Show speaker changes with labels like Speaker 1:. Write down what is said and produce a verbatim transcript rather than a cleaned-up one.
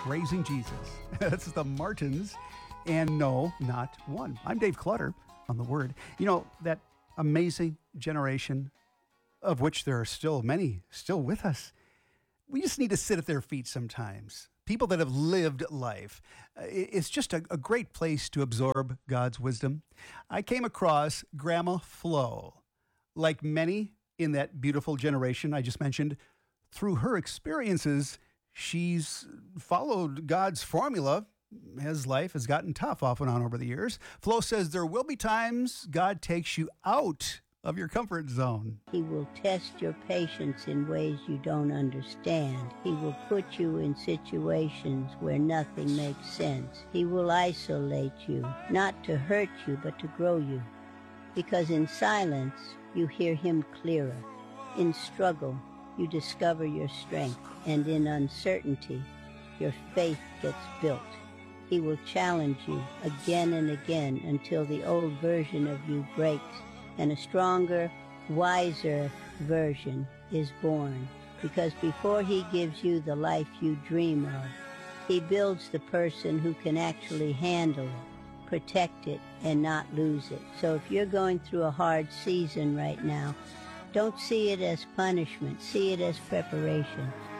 Speaker 1: Praising Jesus. That's the Martins. And no, not one. I'm Dave Clutter on The Word. You know, that amazing generation of which there are still many still with us. We just need to sit at their feet sometimes. People that have lived life. Uh, It's just a, a great place to absorb God's wisdom. I came across Grandma Flo. Like many in that beautiful generation I just mentioned, through her experiences, she's followed God's formula as life has gotten tough off and on over the years. Flo says there will be times God takes you out of your comfort zone.
Speaker 2: He will test your patience in ways you don't understand. He will put you in situations where nothing makes sense. He will isolate you, not to hurt you, but to grow you. Because in silence, you hear him clearer. In struggle, you discover your strength. And in uncertainty, your faith gets built. He will challenge you again and again until the old version of you breaks and a stronger, wiser version is born. Because before he gives you the life you dream of, he builds the person who can actually handle it, protect it, and not lose it. So if you're going through a hard season right now, don't see it as punishment. See it as preparation.